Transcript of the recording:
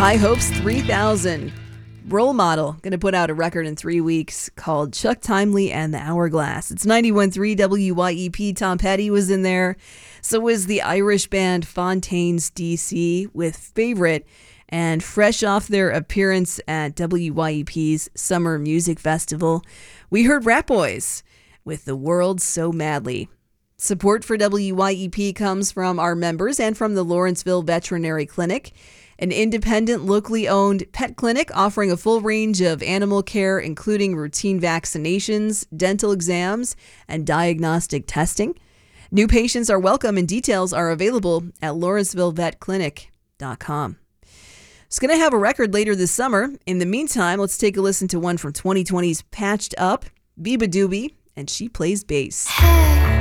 High Hopes 3000. Role Model going to put out a record in 3 weeks called Chuck Timely and the Hourglass. It's 91.3 WYEP. Tom Petty was in there. So was the Irish band Fontaines DC with Favorite. And fresh off their appearance at WYEP's Summer Music Festival, we heard Rat Boys with The World So Madly. Support for WYEP comes from our members and from the Lawrenceville Veterinary Clinic, an independent, locally owned pet clinic offering a full range of animal care, including routine vaccinations, dental exams, and diagnostic testing. New patients are welcome and details are available at lawrencevillevetclinic.com. It's going to have a record later this summer. In the meantime, let's take a listen to one from 2020's Patched Up, Biba Doobie, and She Plays Bass. Hey.